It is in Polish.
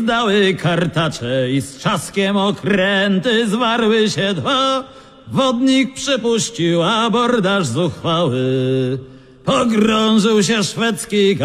zdały kartacze i z trzaskiem okręty zwarły się dwa. Wodnik przypuścił abordaż zuchwały. Pogrążył się szwedzki